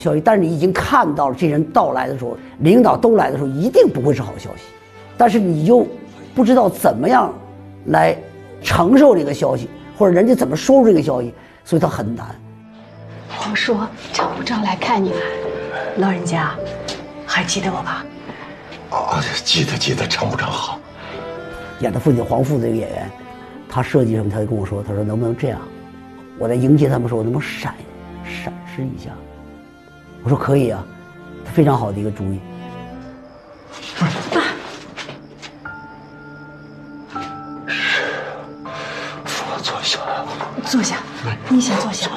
消息，但是你已经看到了这人到来的时候，领导都来的时候，一定不会是好消息。但是你又不知道怎么样来承受这个消息，或者人家怎么说出这个消息，所以它很难。 皇叔常部长来看你了，老人家还记得我吧？ 记得，常部长好。 演他父亲黄父这个演员，他设计什么，他就跟我说，他说能不能这样？我在迎接他们时候，能不能闪失一下？我说可以啊，非常好的一个主意。 爸， 父王坐下。 坐下，你先坐下。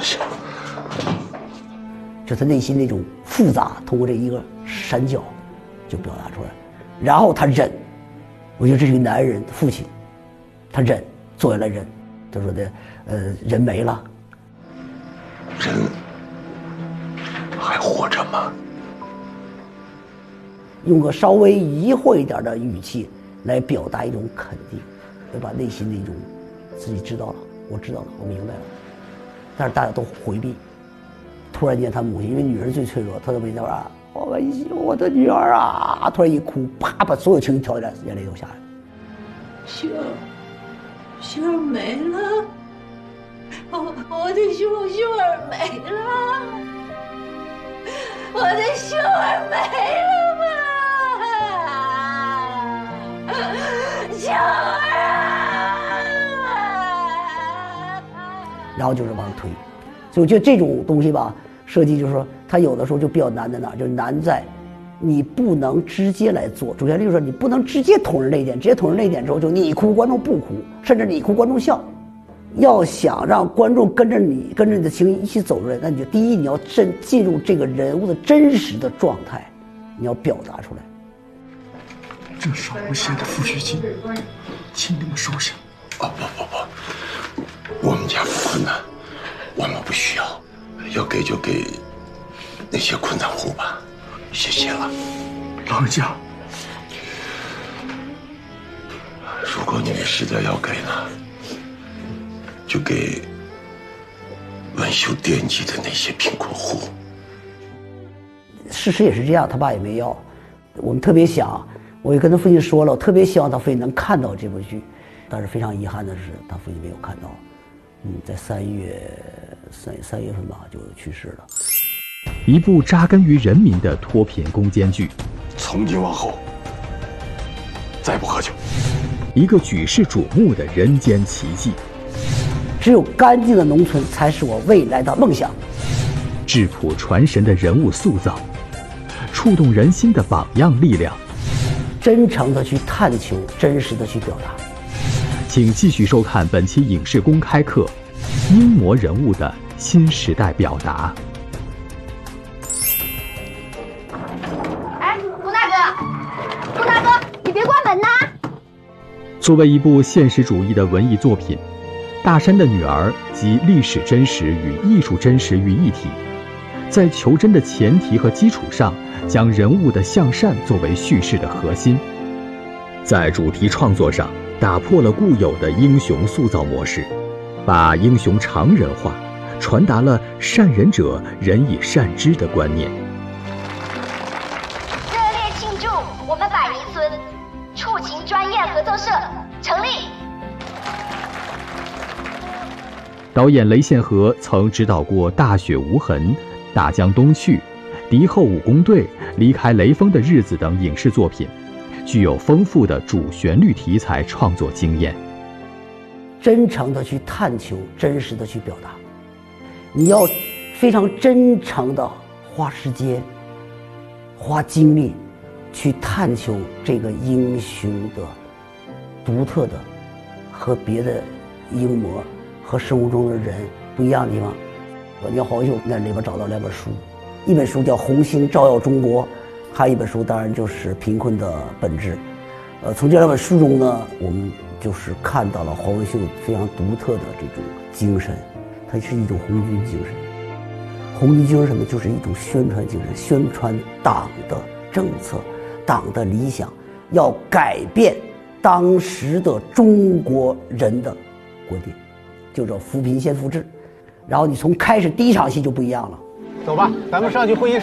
就他内心那种复杂，通过这一个闪角就表达出来，然后他忍。我觉得这是个男人的父亲，他忍，坐下来忍。他说的，人没了， 人还活着吗？ 用个稍微疑惑一点的语气来表达一种肯定，要把内心的一种自己知道了，我知道了，我明白了。但是大家都回避。突然间，他母亲因为女人最脆弱，她都没那啊，我的女儿啊，突然一哭，啪把所有情绪挑起来，眼泪都下来了。 秀儿没了，我的秀儿没了，我的秀儿没了嘛，秀儿啊！ 然后就是往上推，所以我觉得这种东西吧，设计就是说，它有的时候就比较难在哪儿，就是难在你不能直接来做。主旋律就是说，你不能直接捅人泪点，直接捅人泪点之后，就你哭观众不哭，甚至你哭观众笑。要想让观众跟着你的情绪一起走出来，那你就第一，你要进入这个人物的真实的状态，你要表达出来。 这是我写的抚恤金，请你们收下。 不，我们家不困难，我们不需要，要给就给那些困难户吧，谢谢了。 老人家， 如果你们实在要给呢，就给文秀惦记的那些贫困户。 事实也是这样，他爸也没要。我们特别想，我也跟他父亲说了，我特别希望他父亲能看到这部剧，但是非常遗憾的是，他父亲没有看到。在3月份吧，就去世了。 一部扎根于人民的脱贫攻坚剧， 从今往后，再不喝酒。 一个举世瞩目的人间奇迹。 只有干净的农村才是我未来的梦想。 质朴传神的人物塑造，触动人心的榜样力量。 真诚的去探求，真实的去表达。 请继续收看本期影视公开课《英模人物的新时代表达》。 哎，龚大哥，你别关门呐！ 作为一部现实主义的文艺作品，《大山的女儿》集历史真实与艺术真实于一体，在求真的前提和基础上，将人物的向善作为叙事的核心。在主题创作上，打破了固有的英雄塑造模式，把英雄常人化，传达了善人者人以善之的观念。 热烈庆祝我们百尼村触情专业合作社成立。 导演雷宪和曾指导过《大雪无痕》《大江东去》《敌后武工队》《离开雷锋的日子》等影视作品，具有丰富的主旋律题材创作经验。 真诚的去探求，真实的去表达。你要非常真诚的花时间、花精力去探求这个英雄的独特的和别的英模和生活中的人不一样的地方。你要黄文秀在里边找到2本书，一本书叫《红星照耀中国》，还有一本书当然就是《贫困的本质》。从这2本书中呢，我们就是看到了黄文秀非常独特的这种精神，它是一种红军精神。红军精神什么？就是一种宣传精神，宣传党的政策、党的理想，要改变当时的中国人的观点，就叫扶贫先扶志。然后你从开始第一场戏就不一样了， 走吧，咱们上去会议室。